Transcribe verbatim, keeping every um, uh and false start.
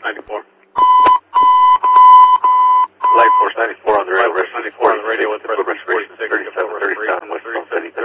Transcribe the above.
ninety-four. Light Force ninety-four on the radio. Light Force ninety-four on the radio with the restoration thirty-seven thirty-seven West Palm City.